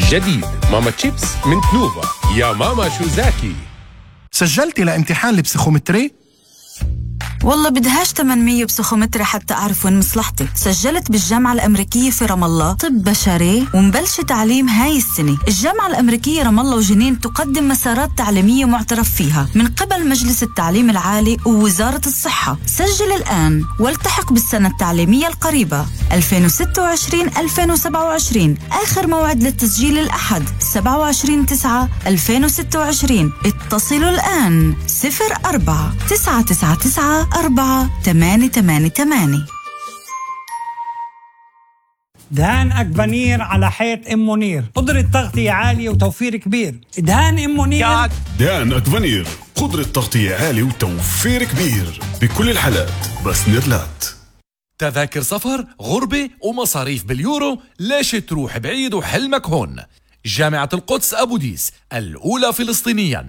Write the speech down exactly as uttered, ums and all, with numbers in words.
جديد ماما تشيبس من تنوفا. يا ماما شو زاكي. سجلتي لامتحان البسيخومتري؟ والله بدهاش ثمانمية بسيخومتري حتى أعرف وين مصلحتي. سجلت بالجامعة الأمريكية في رام الله طب بشري ومبلش تعليم هاي السنة. الجامعة الأمريكية رام الله وجنين تقدم مسارات تعليمية معترف فيها من قبل مجلس التعليم العالي ووزارة الصحة. سجل الآن والتحق بالسنة التعليمية القريبة ألفين وستة وعشرين ألفين وسبعة وعشرين. آخر موعد للتسجيل الأحد سبعة وعشرين تسعة ألفين وستة وعشرين. اتصلوا الآن صفر أربعة تسعة تسعة تسعة أربعة ثمانية ثمانية ثمانية. دهان أكبنير على حيط أم منير، قدرة تغطية عالية وتوفير كبير. دهان أم منير. دهان أكبنير، قدرة تغطية عالية وتوفير كبير بكل الحالات، بس نيرلات. تذاكر سفر، غربة ومصاريف باليورو، ليش تروح بعيد وحلمك هون؟ جامعة القدس أبو ديس، الأولى فلسطينيا.